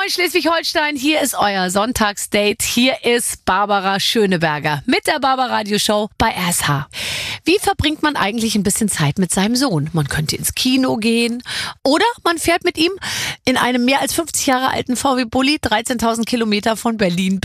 Moin Schleswig-Holstein, hier ist euer Sonntagsdate. Hier ist Barbara Schöneberger mit der Barbaradio-Show bei RSH. Wie verbringt man eigentlich ein bisschen Zeit mit seinem Sohn? Man könnte ins Kino gehen oder man fährt mit ihm in einem mehr als 50 Jahre alten VW Bulli 13.000 Kilometer von Berlin